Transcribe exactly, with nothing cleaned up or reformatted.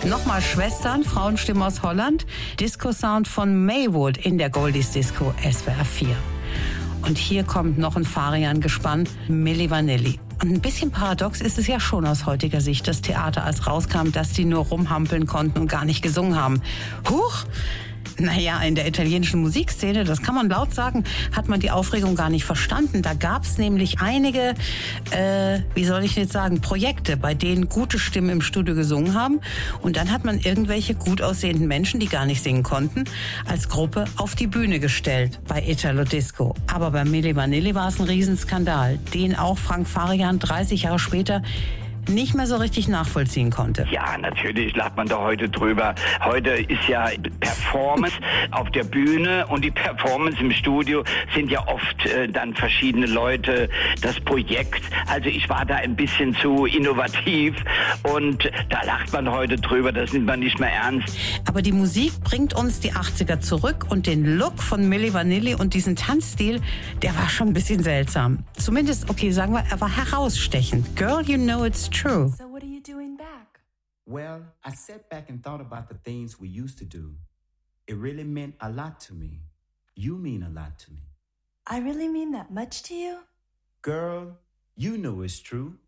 Nochmal Schwestern, Frauenstimmen aus Holland. Disco-Sound von Maywood in der Goldies Disco S W R vier. Und hier kommt noch ein Farian-Gespann, Milli Vanilli. Und ein bisschen paradox ist es ja schon aus heutiger Sicht, das Theater, als rauskam, dass die nur rumhampeln konnten und gar nicht gesungen haben. Huch! Naja, in der italienischen Musikszene, das kann man laut sagen, hat man die Aufregung gar nicht verstanden. Da gab es nämlich einige, äh, wie soll ich jetzt sagen, Projekte, bei denen gute Stimmen im Studio gesungen haben. Und dann hat man irgendwelche gut aussehenden Menschen, die gar nicht singen konnten, als Gruppe auf die Bühne gestellt bei Italo Disco. Aber bei Milli Vanilli war es ein Riesenskandal, den auch Frank Farian dreißig Jahre später nicht mehr so richtig nachvollziehen konnte. Ja, natürlich lacht man da heute drüber. Heute ist ja Performance auf der Bühne und die Performance im Studio sind ja oft äh, dann verschiedene Leute, das Projekt. Also ich war da ein bisschen zu innovativ und da lacht man heute drüber, das nimmt man nicht mehr ernst. Aber die Musik bringt uns die achtziger zurück und den Look von Milli Vanilli und diesen Tanzstil, der war schon ein bisschen seltsam. Zumindest, okay, sagen wir, er war herausstechend. Girl, you know it's true. So what are you doing back? Well, I sat back and thought about the things we used to do. It really meant a lot to me. You mean a lot to me. I really mean that much to you? Girl, you know it's true.